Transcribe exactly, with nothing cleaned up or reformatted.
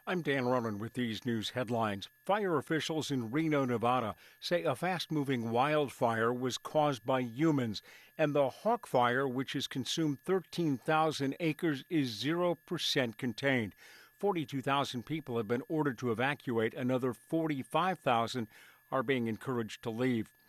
I'm Dan Ronan with these news headlines. Fire officials in Reno, Nevada say a fast-moving wildfire was caused by humans, and the Hawk Fire, which has consumed thirteen thousand acres, is zero percent contained. forty-two thousand people have been ordered to evacuate. Another forty-five thousand are being encouraged to leave.